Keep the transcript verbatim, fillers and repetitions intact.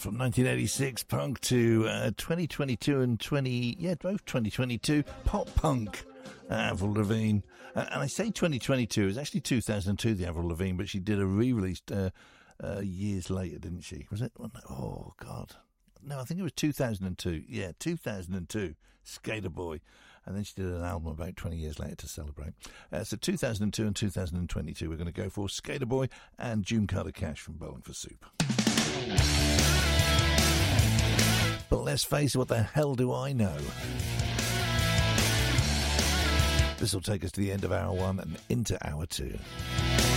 from nineteen eighty-six punk to uh, twenty twenty-two and twenty yeah both twenty twenty-two pop punk. Uh, Avril Lavigne, uh, and I say twenty twenty-two. It was actually two thousand two. The Avril Lavigne, but she did a re-release uh, uh, years later, didn't she? Was it? Oh God, no, I think it was two thousand two. Yeah, two thousand two. Skater Boy, and then she did an album about twenty years later to celebrate. Uh, so two thousand two and two thousand twenty-two, we're going to go for Skater Boy and June Carter Cash from Bowling for Soup. But let's face it, what the hell do I know? This will take us to the end of hour one and into hour two.